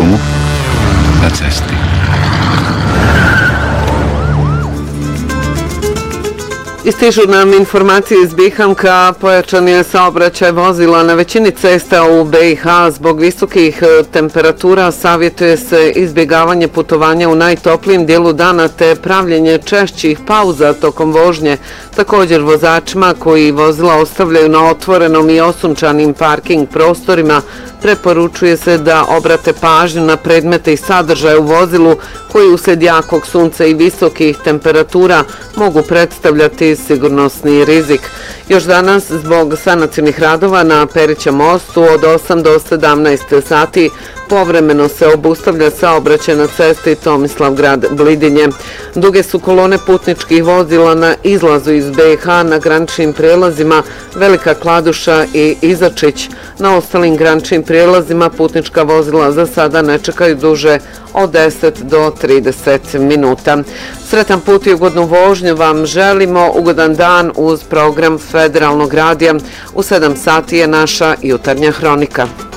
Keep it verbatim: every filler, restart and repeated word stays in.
šumu na cesti. Stižu nam informacije iz Bihamka, pojačan je saobraćaj vozila na većini cesta u B i H zbog visokih temperatura, savjetuje se izbjegavanje putovanja u najtoplijim dijelu dana te pravljenje češćih pauza tokom vožnje. Također vozačima koji vozila ostavljaju na otvorenom i osunčanim parking prostorima preporučuje se da obrate pažnju na predmete i sadržaje u vozilu koji uslijed jakog sunca i visokih temperatura mogu predstavljati sigurnosni rizik. Još danas zbog sanacijnih radova na Perićem mostu od osam do sedamnaest sati povremeno se obustavlja saobraćaj na cesti Tomislavgrad Blidinje. Duge su kolone putničkih vozila na izlazu iz B i H na graničnim prijelazima Velika Kladuša i Izačić. Na ostalim graničnim prijelazima putnička vozila za sada ne čekaju duže od deset do trideset minuta. Sretan put i ugodnu vožnju vam želimo, ugodan dan uz program Federalnog radija. U sedam sati je naša jutarnja hronika.